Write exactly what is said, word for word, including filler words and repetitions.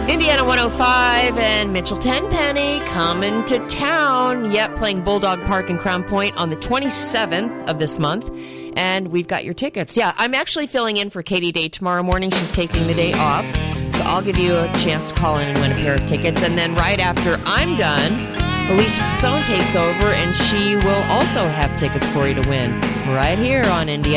Indiana one oh five and Mitchell Tenpenny coming to town. Yep, playing Bulldog Park in Crown Point on the twenty-seventh of this month. And we've got your tickets. Yeah, I'm actually filling in for Katie Day tomorrow morning. She's taking the day off. So I'll give you a chance to call in and win a pair of tickets. And then right after I'm done, Alicia Casone takes over, and she will also have tickets for you to win right here on Indiana.